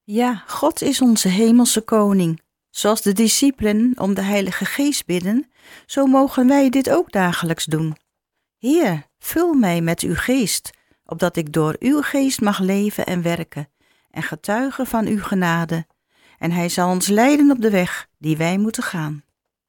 Ja, God is onze hemelse koning. Zoals de discipelen om de Heilige Geest bidden, zo mogen wij dit ook dagelijks doen. Heer, vul mij met uw geest, opdat ik door uw geest mag leven en werken en getuigen van uw genade. En hij zal ons leiden op de weg die wij moeten gaan.